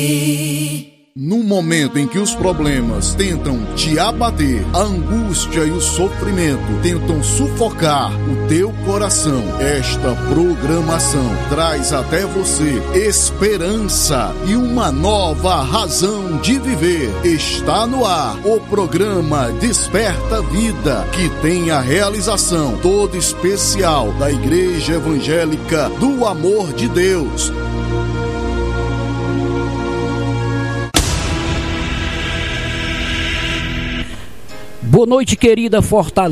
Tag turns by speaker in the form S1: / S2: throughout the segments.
S1: No momento em que os problemas tentam te abater, a angústia e o sofrimento tentam sufocar o teu coração, esta programação traz até você esperança e uma nova razão de viver. Está no ar o programa Desperta Vida, que tem a realização toda especial da Igreja Evangélica do Amor de Deus.
S2: Boa noite, querida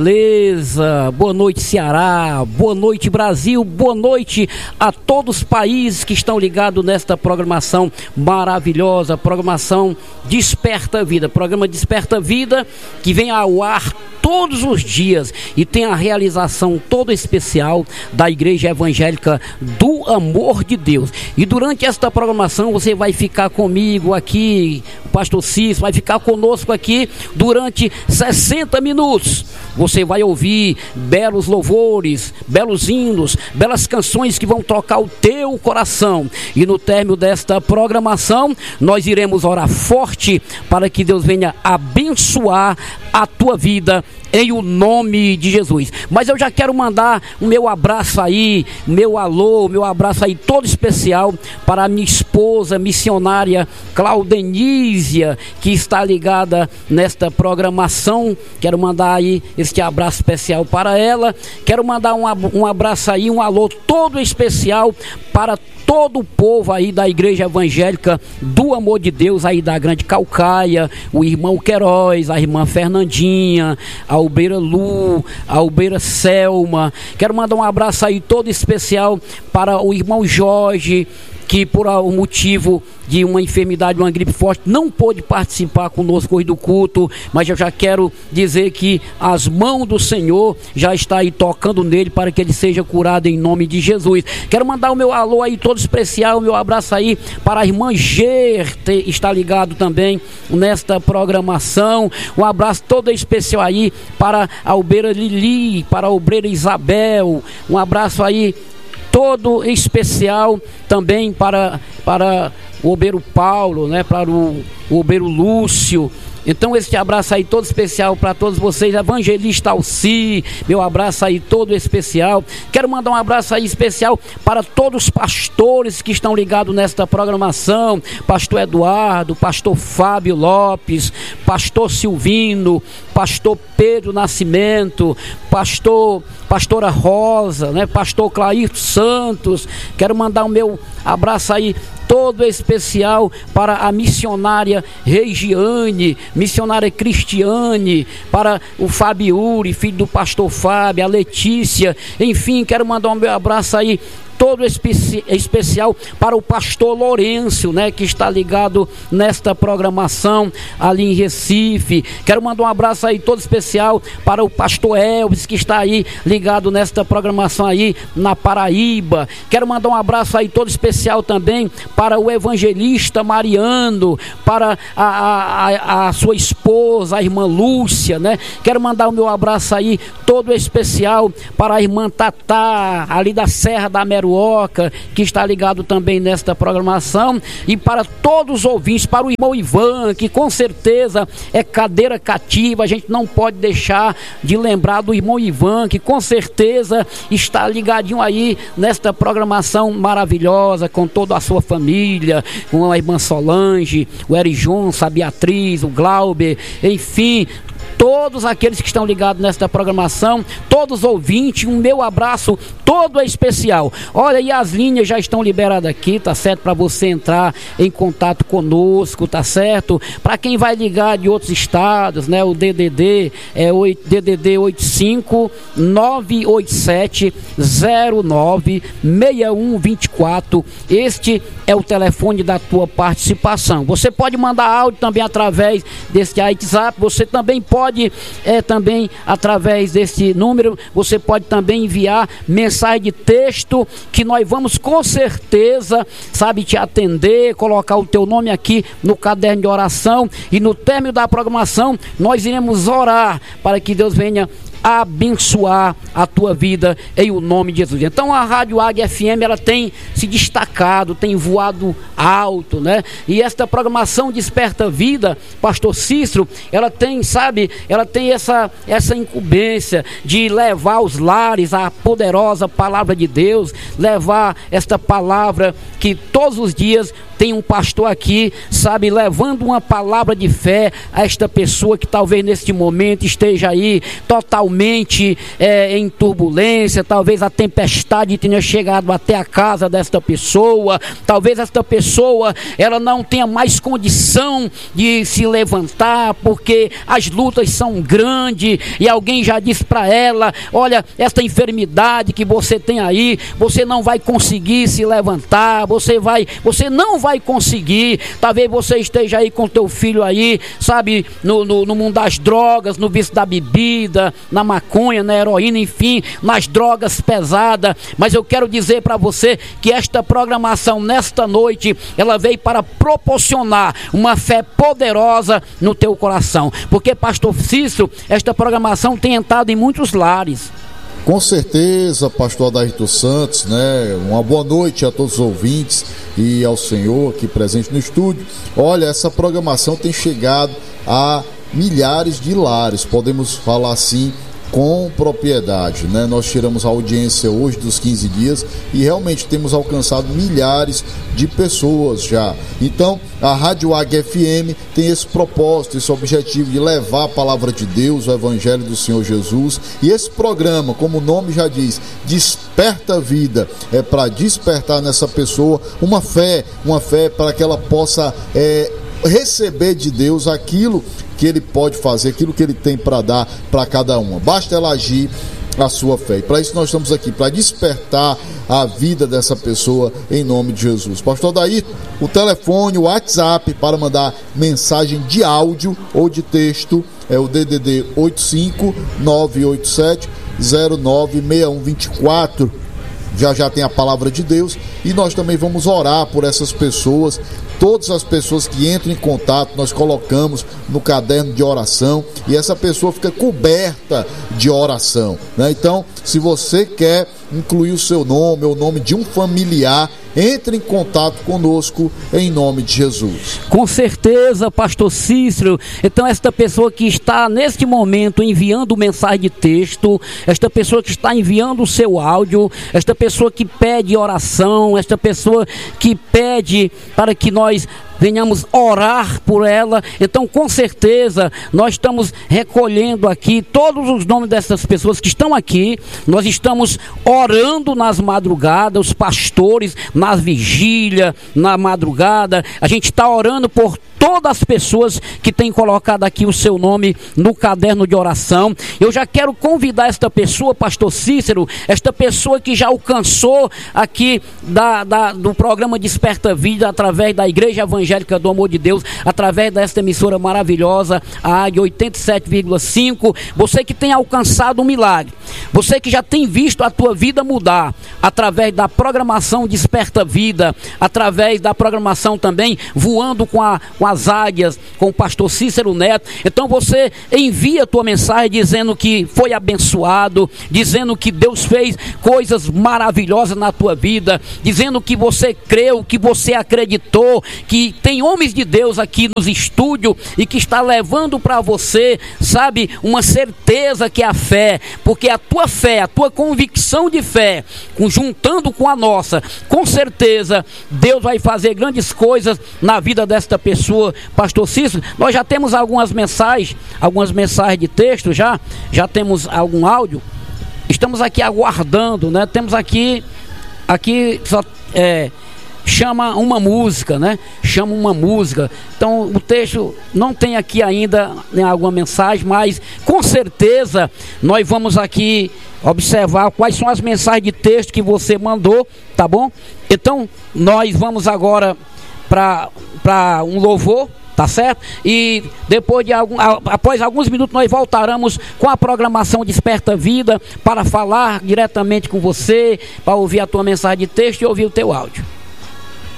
S2: Fortaleza, boa noite, Ceará, boa noite, Brasil, boa noite a todos os países que estão ligados nesta programação maravilhosa, programação Desperta Vida, programa Desperta Vida que vem ao ar todos os dias e tem a realização toda especial da Igreja Evangélica do Amor de Deus. E durante esta programação você vai ficar comigo aqui, o pastor Cícero vai ficar conosco aqui durante 60 minutos. Você vai ouvir belos louvores, belos hinos, belas canções que vão tocar o teu coração. E no término desta programação, nós iremos orar forte para que Deus venha abençoar a tua vida em o nome de Jesus. Mas eu já quero mandar o meu abraço aí, meu alô, meu abraço aí todo especial para a minha esposa missionária Claudenísia, que está ligada nesta programação. Quero mandar aí este abraço especial para ela. Quero mandar um abraço aí, um alô todo especial para todo o povo aí da Igreja Evangélica do Amor de Deus aí da Grande Caucaia, o irmão Queiroz, a irmã Fernandinha, a Albeira Lu, a Albeira Selma. Quero mandar um abraço aí todo especial para o irmão Jorge, que por um motivo de uma enfermidade, uma gripe forte, não pôde participar conosco hoje do culto, mas eu já quero dizer que as mãos do Senhor já está aí tocando nele para que ele seja curado em nome de Jesus. Quero mandar o meu alô aí todo especial, o meu abraço aí para a irmã Gerte, está ligado também nesta programação. Um abraço todo especial aí para a Albeira Lili, para a Obreira Isabel, um abraço aí todo especial também para o obreiro Paulo, né, para o obreiro Lúcio. Então este abraço aí todo especial para todos vocês, Evangelista Alci, meu abraço aí todo especial. Quero mandar um abraço aí especial para todos os pastores que estão ligados nesta programação, pastor Eduardo, pastor Fábio Lopes, pastor Silvino, pastor Pedro Nascimento, pastora Rosa, né, pastor Clair Santos. Quero mandar o meu abraço aí todo especial para a missionária Regiane, missionária Cristiane, para o Fabiuri, filho do pastor Fábio, a Letícia. Enfim, quero mandar um meu abraço aí todo especial para o pastor Lourenço, né, que está ligado nesta programação ali em Recife. Quero mandar um abraço aí todo especial para o pastor Elvis, que está aí ligado nesta programação aí na Paraíba. Quero mandar um abraço aí todo especial também para o evangelista Mariano, para a sua esposa, a irmã Lúcia, né? Quero mandar o meu abraço aí todo especial para a irmã Tatá, ali da Serra da Meruoca, que está ligado também nesta programação, e para todos os ouvintes, para o irmão Ivan, que com certeza é cadeira cativa. A gente não pode deixar de lembrar do irmão Ivan, que com certeza está ligadinho aí nesta programação maravilhosa, com toda a sua família, com a irmã Solange, o Eri Johnson, a Beatriz, o Glauber, enfim, todos aqueles que estão ligados nesta programação, todos os ouvintes, um meu abraço todo especial. Olha, e as linhas já estão liberadas aqui, tá certo? Para você entrar em contato conosco, tá certo? Para quem vai ligar de outros estados, né? O DDD é DDD 85 987 09 6124. Este é o telefone da tua participação. Você pode mandar áudio também através desse WhatsApp. Você também pode, também através desse número, você pode também enviar mensagem de texto, que nós vamos com certeza, sabe, te atender, colocar o teu nome aqui no caderno de oração, e no término da programação nós iremos orar para que Deus venha abençoar a tua vida em o nome de Jesus. Então a Rádio Águia FM, ela tem se destacado, tem voado alto, né? E esta programação Desperta Vida, pastor Cícero, ela tem, sabe, ela tem essa incumbência de levar aos lares a poderosa palavra de Deus, levar esta palavra que todos os dias tem um pastor aqui, sabe, levando uma palavra de fé a esta pessoa que talvez neste momento esteja aí totalmente em turbulência, talvez a tempestade tenha chegado até a casa desta pessoa, talvez esta pessoa, ela não tenha mais condição de se levantar, porque as lutas são grandes, e alguém já disse para ela, olha, esta enfermidade que você tem aí, você não vai conseguir se levantar, você não vai conseguir. Talvez você esteja aí com teu filho aí, sabe, no mundo das drogas, no vício da bebida, na maconha, na heroína, enfim, nas drogas pesadas. Mas eu quero dizer para você que esta programação nesta noite, ela veio para proporcionar uma fé poderosa no teu coração, porque pastor Cícero, esta programação tem entrado em muitos lares.
S1: Com certeza, pastor Adairton Santos, né? Uma boa noite a todos os ouvintes e ao senhor aqui presente no estúdio. Olha, essa programação tem chegado a milhares de lares, podemos falar assim com propriedade, né? Nós tiramos a audiência hoje dos 15 dias e realmente temos alcançado milhares de pessoas já. Então, a Rádio Águia FM tem esse propósito, esse objetivo de levar a palavra de Deus, o Evangelho do Senhor Jesus. E esse programa, como o nome já diz, Desperta a Vida, é para despertar nessa pessoa uma fé para que ela possa receber de Deus aquilo que Ele pode fazer, aquilo que Ele tem para dar para cada uma. Basta ela agir a sua fé. E para isso nós estamos aqui, para despertar a vida dessa pessoa em nome de Jesus. Pastor Adairton, o telefone, o WhatsApp para mandar mensagem de áudio ou de texto é o DDD 85987096124. Já tem a palavra de Deus e nós também vamos orar por essas pessoas. Todas as pessoas que entram em contato, nós colocamos no caderno de oração e essa pessoa fica coberta de oração, né? Então, se você quer incluir o seu nome ou o nome de um familiar, entre em contato conosco em nome de Jesus.
S2: Com certeza, pastor Cícero. Então esta pessoa que está neste momento enviando mensagem de texto, esta pessoa que está enviando o seu áudio, esta pessoa que pede oração, esta pessoa que pede para que nós venhamos orar por ela, então com certeza nós estamos recolhendo aqui todos os nomes dessas pessoas que estão aqui. Nós estamos orando nas madrugadas, os pastores nas vigílias, na madrugada, a gente está orando por todas as pessoas que têm colocado aqui o seu nome no caderno de oração. Eu já quero convidar esta pessoa, pastor Cícero, esta pessoa que já alcançou aqui do programa Desperta Vida, através da Igreja Evangélica do Amor de Deus, através desta emissora maravilhosa, a Águia 87,5, você que tem alcançado um milagre, você que já tem visto a tua vida mudar, através da programação Desperta Vida, através da programação também Voando com as Águias, com o pastor Cícero Neto. Então você envia a tua mensagem dizendo que foi abençoado, dizendo que Deus fez coisas maravilhosas na tua vida, dizendo que você creu, que você acreditou, que tem homens de Deus aqui nos estúdios e que está levando para você, sabe, uma certeza que é a fé, porque a tua fé, a tua convicção de fé, juntando com a nossa, com certeza Deus vai fazer grandes coisas na vida desta pessoa. Pastor Cícero, nós já temos algumas mensagens de texto, já temos algum áudio, estamos aqui aguardando, né? Temos aqui só chama uma música, né? Chama uma música. Então o texto não tem aqui ainda, né, alguma mensagem, mas com certeza nós vamos aqui observar quais são as mensagens de texto que você mandou, tá bom? Então nós vamos agora para um louvor, tá certo? E depois após alguns minutos nós voltaremos com a programação Desperta Vida para falar diretamente com você, para ouvir a tua mensagem de texto e ouvir o teu áudio.